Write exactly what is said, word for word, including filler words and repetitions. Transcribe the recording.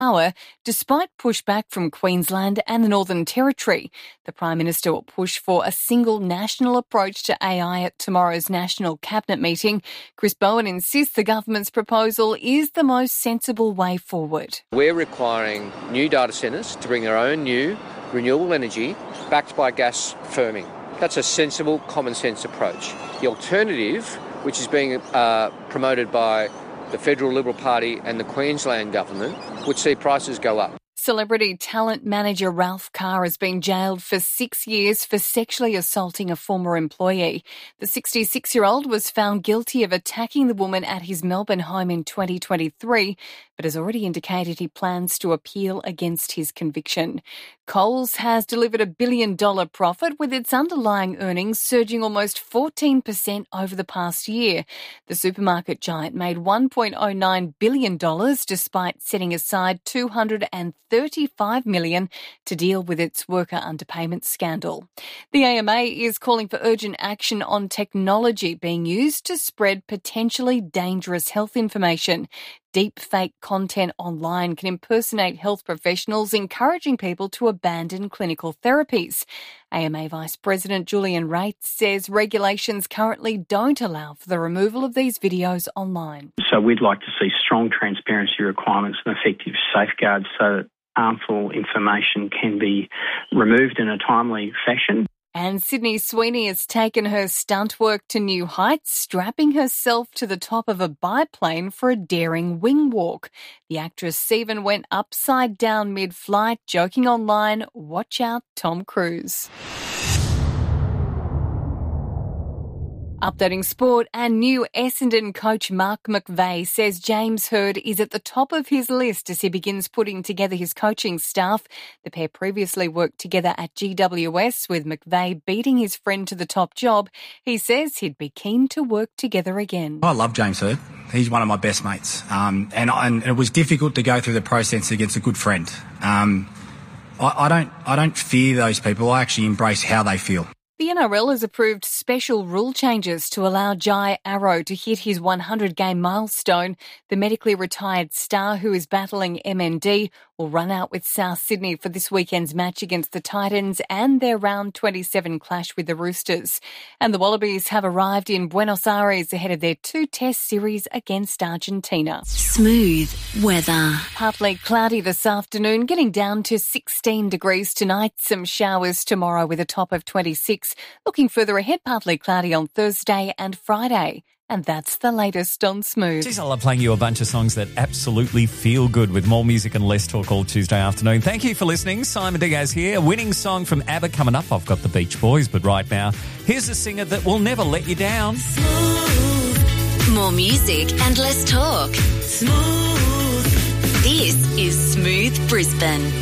power, despite pushback from Queensland and the Northern Territory. The Prime Minister will push for a single national approach to A I at tomorrow's National Cabinet meeting. Chris Bowen insists the government's proposal is the most sensible way forward. We're requiring new data centres to bring their own new renewable energy backed by gas firming. That's a sensible, common sense approach. The alternative, which is being uh, promoted by the Federal Liberal Party and the Queensland government, would see prices go up. Celebrity talent manager Ralph Carr has been jailed for six years for sexually assaulting a former employee. The sixty-six-year-old was found guilty of attacking the woman at his Melbourne home in twenty twenty-three, but has already indicated he plans to appeal against his conviction. Coles has delivered a billion-dollar profit, with its underlying earnings surging almost fourteen percent over the past year. The supermarket giant made one point oh nine billion dollars despite setting aside two hundred thirty-five million dollars to deal with its worker underpayment scandal. The A M A is calling for urgent action on technology being used to spread potentially dangerous health information. Deep fake content online can impersonate health professionals, encouraging people to abandon clinical therapies. A M A Vice President Julian Rates says regulations currently don't allow for the removal of these videos online. So we'd like to see strong transparency requirements and effective safeguards so that harmful information can be removed in a timely fashion. And Sydney Sweeney has taken her stunt work to new heights, strapping herself to the top of a biplane for a daring wing walk. The actress even went upside down mid-flight, joking online, "Watch out, Tom Cruise." Updating sport, and new Essendon coach Mark McVeigh says James Hird is at the top of his list as he begins putting together his coaching staff. The pair previously worked together at G W S, with McVeigh beating his friend to the top job. He says he'd be keen to work together again. I love James Hird. He's one of my best mates. Um, and, and it was difficult to go through the process against a good friend. Um, I, I don't, I don't fear those people. I actually embrace how they feel. The N R L has approved special rule changes to allow Jai Arrow to hit his one hundred game milestone. The medically retired star, who is battling M N D, will run out with South Sydney for this weekend's match against the Titans and their round twenty-seven clash with the Roosters. And the Wallabies have arrived in Buenos Aires ahead of their two-test series against Argentina. Smooth weather. Partly cloudy this afternoon, getting down to sixteen degrees tonight. Some showers tomorrow with a top of twenty-six. Looking further ahead, partly cloudy on Thursday and Friday. And that's the latest on Smooth. Jeez, I love playing you a bunch of songs that absolutely feel good, with more music and less talk all Tuesday afternoon. Thank you for listening. Simon Diaz here. A winning song from ABBA coming up. I've got the Beach Boys, but right now, here's a singer that will never let you down. Smooth. More music and less talk. Smooth. This is Smooth Brisbane.